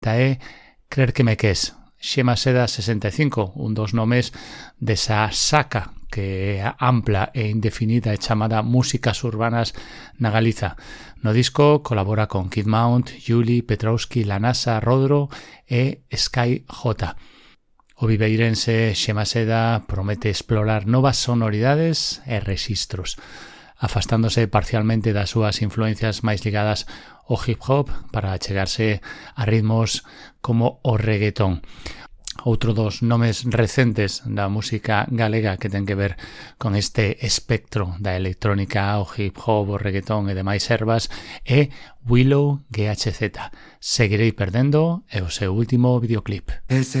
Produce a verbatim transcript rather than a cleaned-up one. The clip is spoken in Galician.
tae Crer que me ques. Xema Seda sesenta e cinco, un dos nomes desa saca que é ampla e indefinida e chamada Músicas Urbanas na Galiza. No disco colabora con Kid Mount, Yuli, Petrowski, La Nasa, Rodro e Sky J. O viveirense Xema Seda promete explorar novas sonoridades e rexistros, afastándose parcialmente das súas influencias máis ligadas ao hip-hop para achegarse a ritmos como o reggaetón. Outro dos nomes recentes da música galega que ten que ver con este espectro da electrónica, o hip-hop, o reggaetón e demais ervas é Willow G H Z. Seguirei perdendo é o seu último videoclip.